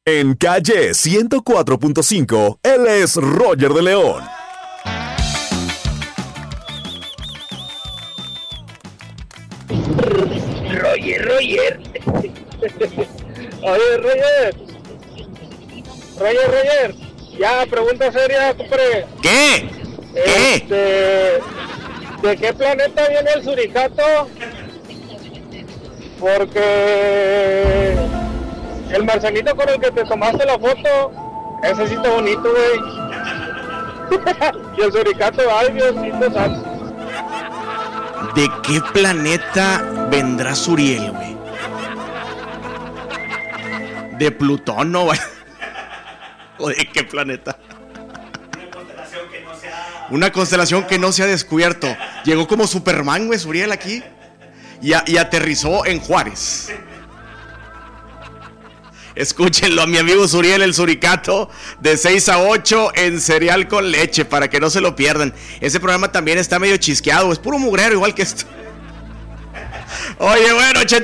En Calle 104.5, él es Roger de León. Roger. Oye, Roger. Ya, pregunta seria, compadre. ¿Qué? ¿De qué planeta viene el suricato? Porque el marcianito con el que te tomaste la foto, ese sí está bonito, güey. Y el suricato, ay, Diosito santo. ¿De qué planeta vendrá Suriel, güey? ¿De Plutón, no, güey? ¿O de qué planeta? Una constelación que no se ha descubierto. Llegó como Superman, güey, Suriel aquí. Y aterrizó en Juárez. Escúchenlo a mi amigo Suriel, el suricato, de 6 a 8 en Cereal con Leche, para que no se lo pierdan. Ese programa también está medio chisqueado, es puro mugrero igual que esto. Oye, bueno,